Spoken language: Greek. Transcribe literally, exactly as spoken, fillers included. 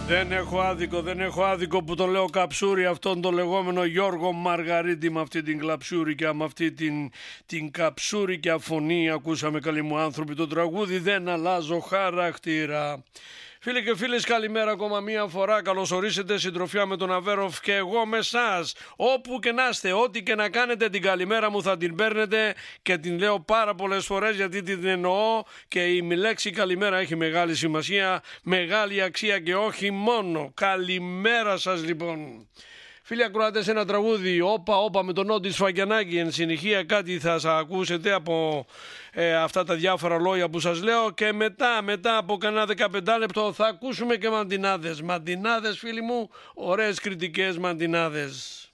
Δεν έχω άδικο, δεν έχω άδικο που το λέω καψούρι αυτόν τον λεγόμενο Γιώργο Μαργαρίτη με αυτή την κλαψούρικα, με αυτή την, την καψούρικα φωνή. Ακούσαμε, καλοί μου άνθρωποι, το τραγούδι «Δεν αλλάζω χαρακτήρα». Φίλοι και φίλες, καλημέρα ακόμα μία φορά. Καλώς ορίσετε, συντροφιά με τον Αβέροφ και εγώ με εσάς. Όπου και να είστε, ό,τι και να κάνετε, την καλημέρα μου θα την παίρνετε και την λέω πάρα πολλές φορές γιατί την εννοώ και η λέξη καλημέρα έχει μεγάλη σημασία, μεγάλη αξία και όχι μόνο. Καλημέρα σας λοιπόν. Φίλοι ακροατές, ένα τραγούδι όπα όπα με τον Νόντι Σφαγιανάκη. Εν συνεχεία κάτι θα σας ακούσετε από ε, αυτά τα διάφορα λόγια που σας λέω και μετά, μετά από κανένα δεκαπέντε λεπτό θα ακούσουμε και μαντινάδες. Μαντινάδες φίλοι μου, ωραίες κριτικές μαντινάδες.